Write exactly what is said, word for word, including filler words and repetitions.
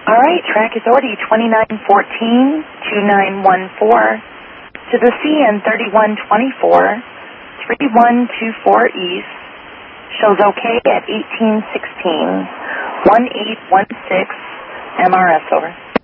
All right, track authority twenty-nine fourteen, two nine one four to the C N thirty-one twenty-four, three one two four East. Shows okay at eighteen sixteen, one eight one six, M R S over.